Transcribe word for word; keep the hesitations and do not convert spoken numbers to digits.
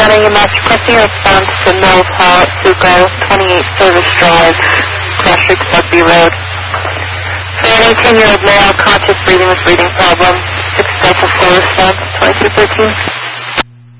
County E M S requesting a response to Mills Hall at Suco, twenty-eight Service Drive, Cross Creek, Buckby Road. For an eighteen-year-old male, conscious breathing with breathing problem, six Delta four response, twenty-two thirteen.